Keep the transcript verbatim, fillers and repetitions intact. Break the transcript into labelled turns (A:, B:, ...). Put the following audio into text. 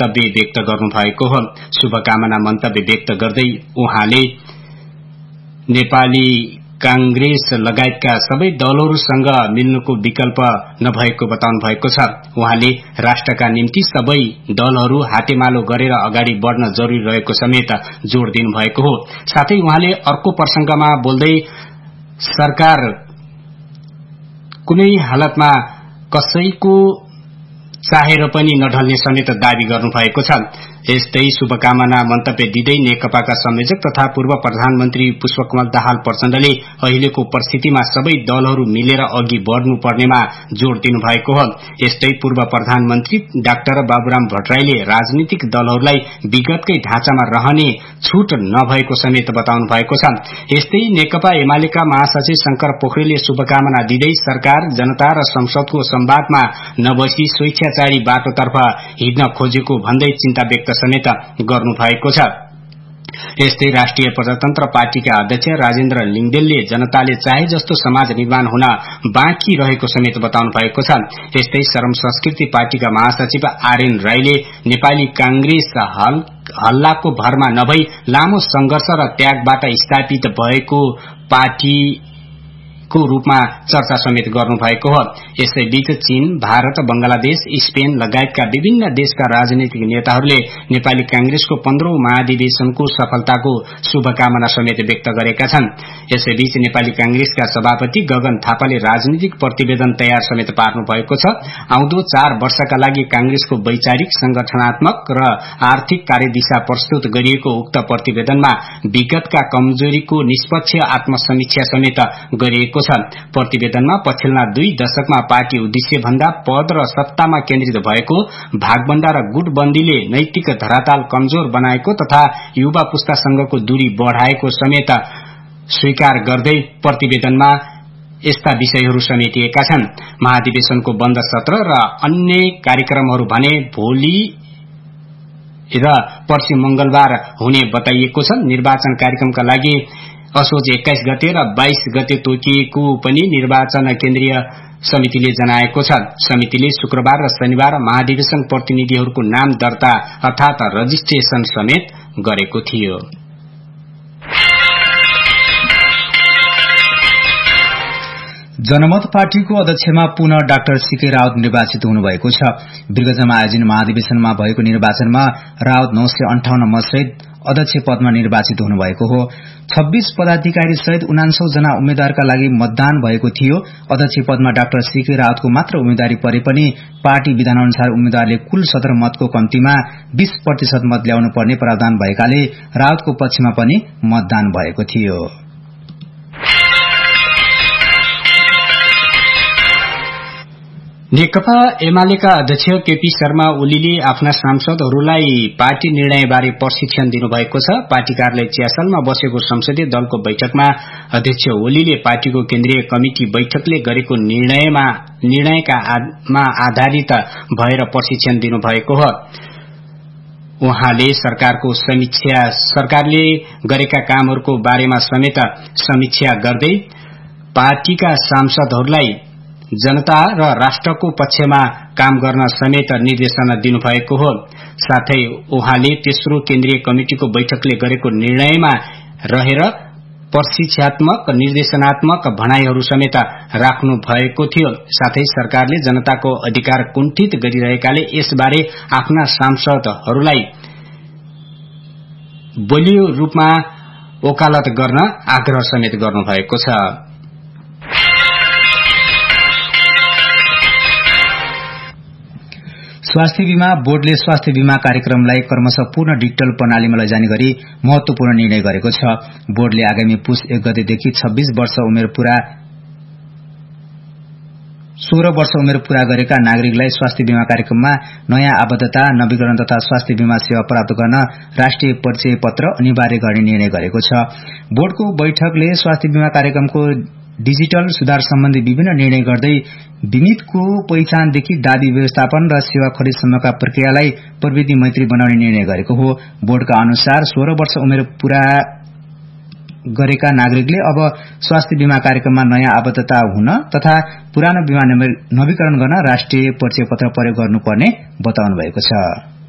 A: मन्तव्य व्यक्त गर्नुभएको हो। शुभकामना मन्तव्य व्यक्त गर्दै उहाँले नेपाली कांग्रेस लगायतका सबै दलहरूसँग मिल्नुको विकल्प नभएको बताउनु भएको छ। उहाँले राष्ट्रका निम्ति सबै दलहरू हातेमालो गरेर अगाडि बढ्न जरुरी रहेको समेत जोड़ दिनु भएको हो। साथै उहाँले अर्को प्रसंगमा बोल्दै सरकार कुनै हालतमा कसैको चाहेर पनि नढल्ने समेत दावी गर्नुभएको छ। यस्तै शुभकामना मन्तव्य दिँदै नेकपाका संयोजक तथा पूर्व प्रधानमन्त्री पुष्पकमल दाहाल प्रचण्डले अहिलेको परिस्थितिमा सबै दलहरू मिलेर अघि बढ्नु पर्नेमा जोड़ दिनु भएको हो। यस्तै पूर्व प्रधानमन्त्री डाक्टर बाबुराम भट्टराईले राजनीतिक दलहरूलाई विगतकै ढाँचामा रहने छूट नभएको समेत बताउनु भएको छ। यस्तै नेकपा एमालेका महासचिव शंकर पोखरेलले शुभकामना दिँदै सरकार जनता र संसदको संवादमा नबसी स्वेच्छाचारी बाटोतर्फ हिँड्न खोजेको भन्दै चिन्ता व्यक्त समेत गर्नु भएको छ। यस्तै राष्ट्रिय प्रजातन्त्र पार्टीका अध्यक्ष राजेन्द्र लिङदेलले जनताले चाहे जस्तो समाज निर्माण हुन बाँकी रहेको समेत बताउनु भएको छ। यस्तै श्रम संस्कृति पार्टीका महासचिव आरएन राईले नेपाली कांग्रेस हल हल्लाको भरमा नभई लामो संघर्ष र त्यागबाट स्थापित भएको पार्टी को रूपमा चर्चा समेत गर्नु भएको हो। यसैबीच चीन, भारत, बंगलादेश, स्पेन लगायतका विभिन्न देशका राजनीतिक नेताहरूले नेपाली कांग्रेसको पन्ध्रौं महाधिवेशनको सफलताको शुभकामना समेत व्यक्त गरेका छन्। यसैबीच नेपाली कांग्रेसका सभापति गगन थापाले राजनीतिक प्रतिवेदन तयार समेत पार्नु भएको छ। आउँदो चार वर्षका लागि कांग्रेसको वैचारिक, संगठनात्मक र आर्थिक कार्यदिशा प्रस्तुत गरिएको उक्त प्रतिवेदनमा विगतका कमजोरीको निष्पक्ष आत्मसमीक्षा समेत गरिएको छ। प्रतिवेदनमा पछिल्ला दुई दशकमा पार्टी उद्देश्य भन्दा पद र सत्तामा केन्द्रित भएको, भागबण्डा र गुटबन्दीले नैतिक धराताल कमजोर बनाएको तथा युवा पुस्तासँगको दूरी बढ़ाएको समेत स्वीकार गर्दै प्रतिवेदनमा यस्ता विषयहरू समेटिएका छन्। महाधिवेशनको बन्द सत्र र अन्य कार्यक्रमहरू भने भोलि र पर्सि मंगलबार हुने बताइएको छ। निर्वाचन कार्यक्रमका लागि असोज एक्काइस गते र बाइस गते तोकिएको पनि निर्वाचन केन्द्रीय समितिले जनाएको छ। समितिले शुक्रबार र शनिबार महाधिवेशन प्रतिनिधिहरूको नाम दर्ता अर्थात रजिस्ट्रेशन समेत गरेको थियो।
B: जनमत पार्टीको अध्यक्षमा पुनः डाक्टर सीके राउत निर्वाचित हुनुभएको छ। विगतमा आयोजित महाधिवेशनमा भएको निर्वाचनमा राउत नौ सय अन्ठाउन्न मतसहित अध्यक्ष पदमा निर्वाचित हुनुभएको हो। छब्बीस पदाधिकारी सहित उनान्सौ जना उम्मेद्वारका लागि मतदान भएको थियो। अध्यक्ष पदमा डाक्टर सीके राउतको मात्र उम्मेदवारी परे पनि पार्टी विधान अनुसार उम्मेद्वारले कुल सदर मतको कम्तीमा बीस प्रतिशत मत ल्याउनु पर्ने प्रावधान भएकाले राउतको पक्षमा पनि मतदान भएको थियो।
A: नेकपा एमालेका अध्यक्ष केपी शर्मा ओलीले आफ्ना सांसदहरूलाई पार्टी निर्णयबारे प्रशिक्षण दिनुभएको छ। पार्टी कार्यालय चियासलमा बसेको संसदीय दलको बैठकमा अध्यक्ष ओलीले पार्टीको केन्द्रीय कमिटी बैठकले गरेको निर्णयमा निर्णयका मा आधारित भएर प्रशिक्षण दिनुभएको हो। उहाँले सरकारको समीक्षा सरकारले गरेका कामहरूको बारेमा समेत समीक्षा गर्दै पार्टीका सांसदहरूलाई जनता र राष्ट्रको पक्षमा काम गर्न समेत निर्देशन दिनुभएको हो। साथै उहाँले तेस्रो केन्द्रीय कमिटिको बैठकले गरेको निर्णयमा रहेर प्रशिक्षात्मक निर्देशनात्मक भनाईहरू समेत राख्नु भएको थियो। साथै सरकारले जनताको अधिकार कुण्ठित गरिरहेकाले यसबारे आफ्ना सांसदहरूलाई बलियो रूपमा वकालत गर्न आग्रह समेत गर्नुभएको छ।
B: स्वास्थ्य बीमा बोर्डले स्वास्थ्य बीमा कार्यक्रमलाई क्रमशः पूर्ण डिजिटल प्रणालीमा लैजाने गरी महत्वपूर्ण निर्णय गरेको छ। बोर्डले आगामी पुस एक गतेदेखि छब्बीस वर्ष उमेर पूरा सोह्र वर्ष उमेर पूरा गरेका नागरिकलाई स्वास्थ्य बीमा कार्यक्रममा नयाँ आबद्धता, नवीकरण तथा स्वास्थ्य बीमा सेवा प्राप्त गर्न राष्ट्रिय परिचय पत्र अनिवार्य गर्ने निर्णय गरेको छ। बोर्डको बैठकले स्वास्थ्य बीमा कार्यक्रमको डिजिटल सुधार सम्बन्धी विभिन्न निर्णय गर्दै बीमितको पहिचानदेखि दावी व्यवस्थापन र सेवा खरिदसम्मका प्रक्रियालाई प्रविधि मैत्री बनाउने निर्णय गरेको हो। बोर्डका अनुसार सोह्र वर्ष उमेर पूरा गरेका नागरिकले अब स्वास्थ्य बीमा कार्यक्रममा नयाँ आबद्धता हुन तथा पुरानो बीमा नवीकरण गर्न राष्ट्रिय परिचय पत्र प्रयोग गर्नुपर्ने बताउनु भएको छ।